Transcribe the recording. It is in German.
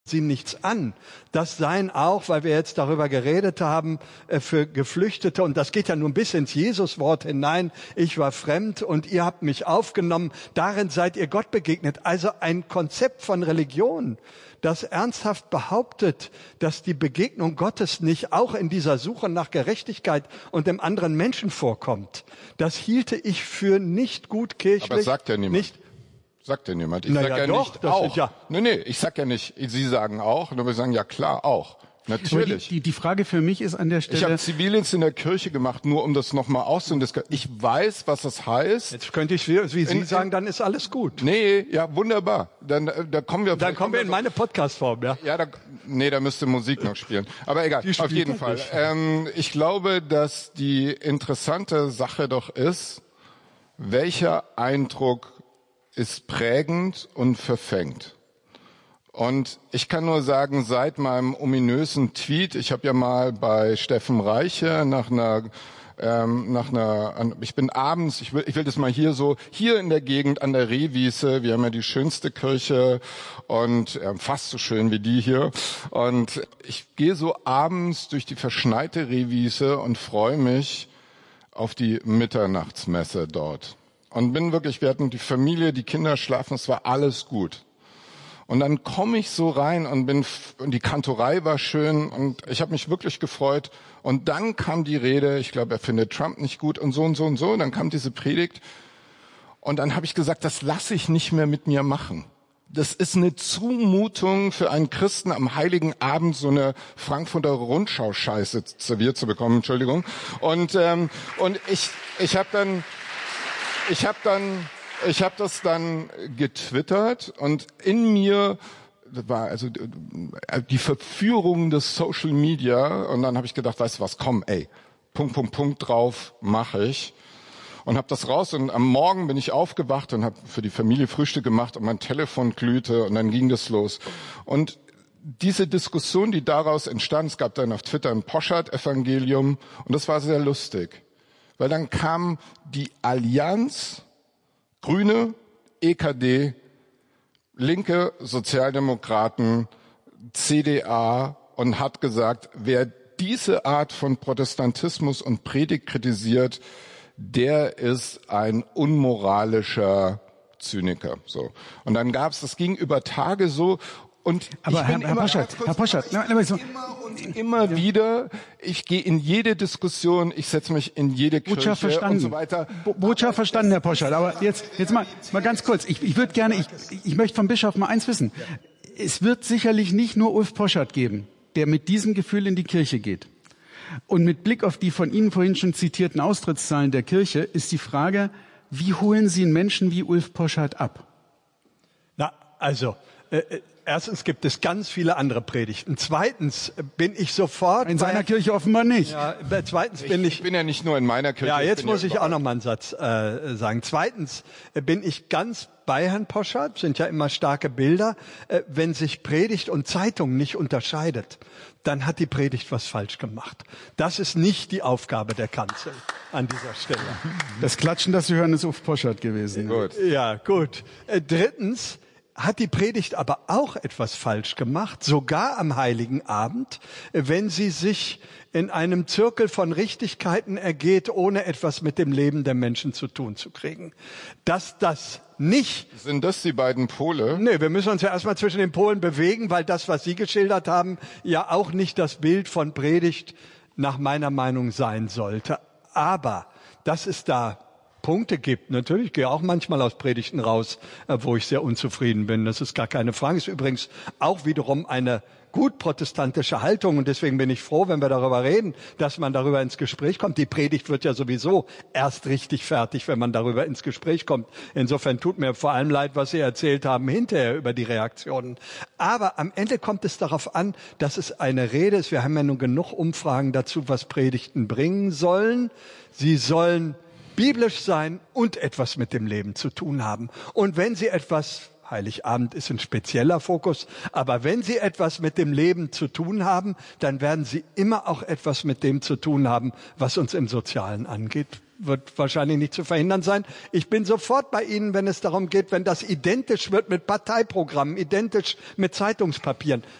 sie nichts an. Das seien auch, weil wir jetzt darüber geredet haben, für Geflüchtete, und das geht ja nun bis ins Jesuswort hinein, ich war fremd und ihr habt mich aufgenommen, darin seid ihr Gott begegnet. Also ein Konzept von Religion, das ernsthaft behauptet, dass die Begegnung Gottes nicht auch in dieser Suche nach Gerechtigkeit und dem anderen Menschen vorkommt. Das hielte ich für nicht gut kirchlich. Aber sagt ja niemand. Nicht Sagt ja niemand. Ich Na sag ja, ja doch, nicht das auch. ist ja- Nee, ich sag ja nicht, Sie sagen auch, nur wir sagen ja klar auch. Natürlich. Aber die Frage für mich ist an der Ich habe Stelle, Zivildienst in der Kirche gemacht, nur um das nochmal auszudiskutieren. Ich weiß, was das heißt. Jetzt könnte ich, wie Sie sagen, dann ist alles gut. Nee, ja, wunderbar. Da kommen wir. Dann kommen wir in meine Podcast-Form, ja. Ja, da müsste Musik noch spielen. Aber egal, Die auf spielt jeden noch Fall. nicht. Ich glaube, dass die interessante Sache doch ist, welcher Eindruck ist prägend und verfängt. Und ich kann nur sagen, seit meinem ominösen Tweet, ich habe ja mal bei Steffen Reiche ich bin abends, ich will das mal hier in der Gegend an der Rehwiese, wir haben ja die schönste Kirche und fast so schön wie die hier, und ich gehe so abends durch die verschneite Rehwiese und freue mich auf die Mitternachtsmesse dort. Und wir hatten die Familie, die Kinder schlafen, es war alles gut. Und dann komme ich so rein und die Kantorei war schön und ich habe mich wirklich gefreut. Und dann kam die Rede, ich glaube, er findet Trump nicht gut und so und so und so. Und dann kam diese Predigt und dann habe ich gesagt, das lasse ich nicht mehr mit mir machen. Das ist eine Zumutung für einen Christen, am Heiligen Abend so eine Frankfurter Rundschau-Scheiße serviert zu bekommen, Entschuldigung. Und ich habe das dann getwittert und in mir war also die Verführung des Social Media, und dann habe ich gedacht, weißt du was, komm, Punkt drauf, mache ich. Und habe das raus, und am Morgen bin ich aufgewacht und habe für die Familie Frühstück gemacht und mein Telefon glühte und dann ging das los. Und diese Diskussion, die daraus entstand, es gab dann auf Twitter ein Poschardt-Evangelium und das war sehr lustig. Weil dann kam die Allianz, Grüne, EKD, Linke, Sozialdemokraten, CDA und hat gesagt, wer diese Art von Protestantismus und Predigt kritisiert, der ist ein unmoralischer Zyniker. So. Und dann das ging über Tage so. Und aber Herr Poschardt, immer wieder, ich gehe in jede Diskussion, ich setze mich in jede Kirche und so weiter. Botschaft verstanden, Herr Poschardt. Aber jetzt mal ganz kurz. Ich würde gerne, ich möchte vom Bischof mal eins wissen. Es wird sicherlich nicht nur Ulf Poschardt geben, der mit diesem Gefühl in die Kirche geht. Und mit Blick auf die von Ihnen vorhin schon zitierten Austrittszahlen der Kirche ist die Frage, wie holen Sie einen Menschen wie Ulf Poschardt ab? Na, also, erstens gibt es ganz viele andere Predigten. Zweitens bin ich sofort... In seiner Kirche offenbar nicht. Ja, zweitens bin ich... Ich bin ja nicht nur in meiner Kirche. Ja, jetzt muss ich auch noch mal einen Satz sagen. Zweitens bin ich ganz bei Herrn Poschardt, sind ja immer starke Bilder. Wenn sich Predigt und Zeitung nicht unterscheidet, dann hat die Predigt was falsch gemacht. Das ist nicht die Aufgabe der Kanzel an dieser Stelle. Das Klatschen, das Sie hören, ist Ulf Poschardt gewesen. Gut. Ja, gut. Drittens hat die Predigt aber auch etwas falsch gemacht, sogar am Heiligen Abend, wenn sie sich in einem Zirkel von Richtigkeiten ergeht, ohne etwas mit dem Leben der Menschen zu tun zu kriegen. Dass das nicht... Sind das die beiden Pole? Nee, wir müssen uns ja erstmal zwischen den Polen bewegen, weil das, was Sie geschildert haben, ja auch nicht das Bild von Predigt nach meiner Meinung sein sollte. Aber dass es da Punkte gibt. Natürlich, ich gehe auch manchmal aus Predigten raus, wo ich sehr unzufrieden bin. Das ist gar keine Frage. Ist übrigens auch wiederum eine gut protestantische Haltung. Und deswegen bin ich froh, wenn wir darüber reden, dass man darüber ins Gespräch kommt. Die Predigt wird ja sowieso erst richtig fertig, wenn man darüber ins Gespräch kommt. Insofern tut mir vor allem leid, was Sie erzählt haben hinterher über die Reaktionen. Aber am Ende kommt es darauf an, dass es eine Rede ist. Wir haben ja nun genug Umfragen dazu, was Predigten bringen sollen. Sie sollen biblisch sein und etwas mit dem Leben zu tun haben. Und wenn Sie Heiligabend ist ein spezieller Fokus, aber wenn Sie etwas mit dem Leben zu tun haben, dann werden Sie immer auch etwas mit dem zu tun haben, was uns im Sozialen angeht. wird wahrscheinlich nicht zu verhindern sein. Ich bin sofort bei Ihnen, wenn es darum geht, wenn das identisch wird mit Parteiprogrammen, identisch mit Zeitungspapieren.